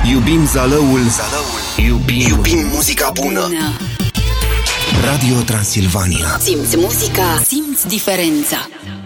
Iubim Zalăul. Iubim muzica bună. Radio Transilvania. Simți muzica, simți diferența.